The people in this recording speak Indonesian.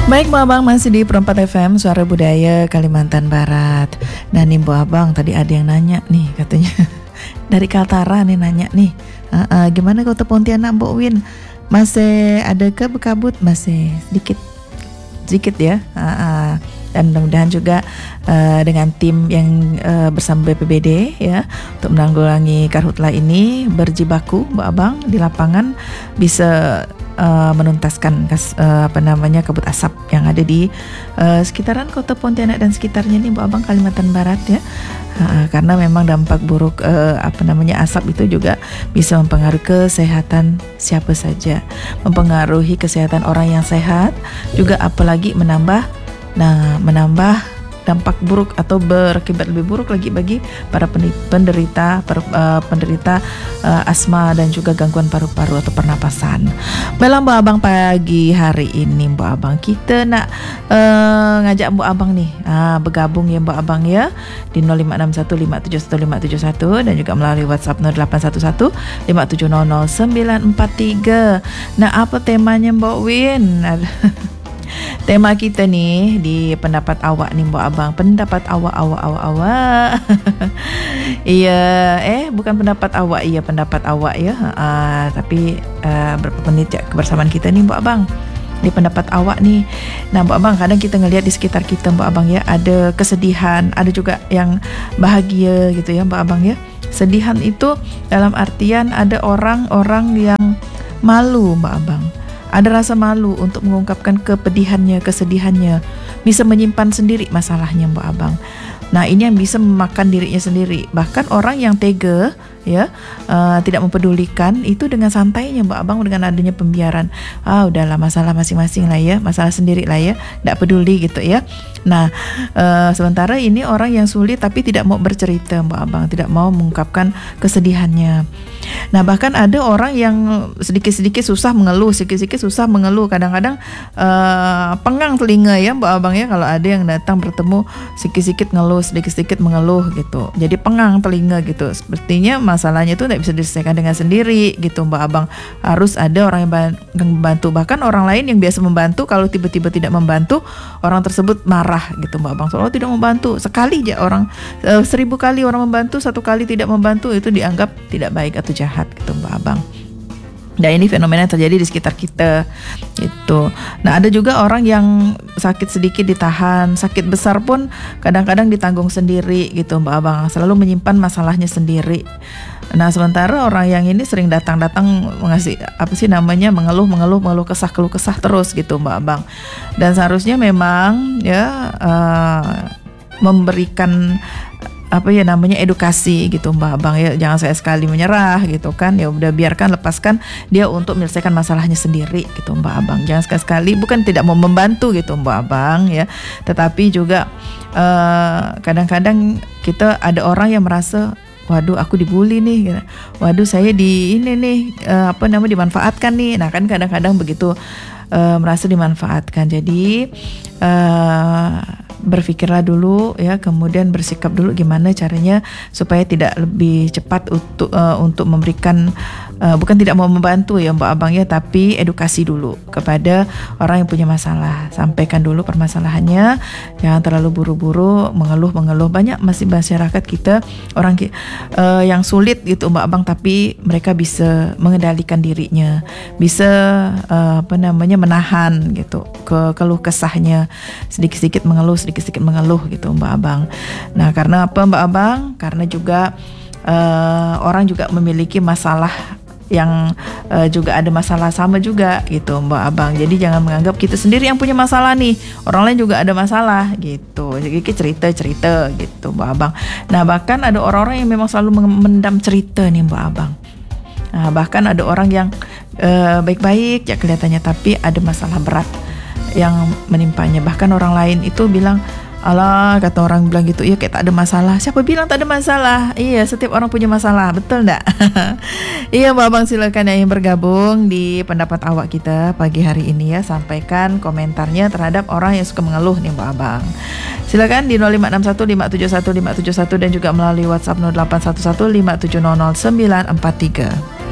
Baik Mbak Abang, masih di Perempat FM Suara Budaya Kalimantan Barat. Nah nih Mbak Abang, tadi ada yang nanya nih katanya dari Kaltara nih nanya nih, gimana Kota Pontianak Mbok Win? Masih ada kabut? Masih sedikit ya. Dan mudah-mudahan juga dengan tim yang bersama BPBD ya untuk menanggulangi karhutla ini berjibaku Mbak Abang di lapangan bisa menuntaskan kabut asap yang ada di sekitaran Kota Pontianak dan sekitarnya nih Mbak Abang, Kalimantan Barat ya. Karena memang dampak buruk asap itu juga bisa mempengaruhi kesehatan siapa saja, mempengaruhi kesehatan orang yang sehat, juga apalagi menambah dampak buruk atau berakibat lebih buruk lagi bagi para penderita asma dan juga gangguan paru-paru atau pernapasan. Baiklah Mbak Abang, pagi hari ini Mbak Abang kita nak ngajak Mbak Abang nih bergabung ya Mbak Abang ya di 0561571571 dan juga melalui WhatsApp 0811 5700943. Nah, apa temanya Mbak Win? Tema kita nih di pendapat awak nih Mbak Abang. Pendapat awak. Iya, bukan pendapat awak, iya pendapat awak ya. Tapi berapa menit ya kebersamaan kita nih Mbak Abang di pendapat awak nih. Nah Mbak Abang, kadang kita ngelihat di sekitar kita Mbak Abang ya, ada kesedihan, ada juga yang bahagia gitu ya Mbak Abang ya. Sedihan itu dalam artian ada orang-orang yang malu Mbak Abang. Ada rasa malu untuk mengungkapkan kepedihannya, kesedihannya, bisa menyimpan sendiri masalahnya Mbak Abang. Nah ini yang bisa memakan dirinya sendiri. Bahkan orang yang tega ya, tidak mempedulikan itu dengan santainya Mbak Abang, dengan adanya pembiaran. Udahlah, masalah masing-masing lah ya, masalah sendiri lah ya, tidak peduli gitu ya. Nah sementara ini orang yang sulit tapi tidak mau bercerita Mbak Abang, tidak mau mengungkapkan kesedihannya. Nah bahkan ada orang yang sedikit-sedikit susah mengeluh, kadang-kadang pengang telinga ya Mbak Abang ya, kalau ada yang datang bertemu sedikit-sedikit mengeluh gitu, jadi pengang telinga gitu. Sepertinya masalahnya itu tidak bisa diselesaikan dengan sendiri gitu Mbak Abang, harus ada orang yang membantu. Bahkan orang lain yang biasa membantu, kalau tiba-tiba tidak membantu, orang tersebut marah gitu Mbak Abang, soalnya tidak membantu. Sekali aja orang 1000 kali orang membantu, 1 kali tidak membantu, itu dianggap tidak baik atau jahat gitu Mbak Abang. Dan ini fenomena yang terjadi di sekitar kita gitu. Nah ada juga orang yang sakit sedikit ditahan, sakit besar pun kadang-kadang ditanggung sendiri gitu Mbak Abang, selalu menyimpan masalahnya sendiri. Nah sementara orang yang ini sering datang mengasih mengeluh kesah terus gitu Mbak Abang. Dan seharusnya memang ya memberikan edukasi gitu Mbak Abang ya, jangan saya sekali menyerah gitu kan, ya udah lepaskan dia untuk menyelesaikan masalahnya sendiri gitu Mbak Abang. Jangan sekali-sekali, bukan tidak mau membantu gitu Mbak Abang ya, tetapi juga kadang-kadang kita ada orang yang merasa, waduh aku dibully nih gitu. Waduh saya dimanfaatkan nih. Nah kan kadang-kadang begitu, merasa dimanfaatkan. Jadi berpikirlah dulu ya, kemudian bersikap dulu gimana caranya supaya tidak lebih cepat untuk memberikan, bukan tidak mau membantu ya Mbak Abang ya, tapi edukasi dulu kepada orang yang punya masalah. Sampaikan dulu permasalahannya, jangan terlalu buru-buru mengeluh. Banyak masih masyarakat kita orang yang sulit gitu Mbak Abang, tapi mereka bisa mengendalikan dirinya, bisa menahan gitu keluh kesahnya, sedikit-sedikit mengeluh gitu Mbak Abang. Nah karena apa Mbak Abang? Karena juga orang juga memiliki masalah yang juga ada masalah sama juga gitu Mbak Abang. Jadi jangan menganggap kita sendiri yang punya masalah nih, orang lain juga ada masalah gitu. Jadi cerita gitu Mbak Abang. Nah bahkan ada orang-orang yang memang selalu mendam cerita nih Mbak Abang. Nah, bahkan ada orang yang baik-baik ya kelihatannya, tapi ada masalah berat yang menimpanya. Bahkan orang lain itu bilang, alah, kata orang bilang gitu, iya kayak tak ada masalah. Siapa bilang tak ada masalah? Iya, setiap orang punya masalah, betul enggak? Iya Mbak Abang, silakan yang bergabung di pendapat awak kita pagi hari ini ya, sampaikan komentarnya terhadap orang yang suka mengeluh nih Mbak Abang. Silakan di 0561 571 571 dan juga melalui WhatsApp 0811 5700943.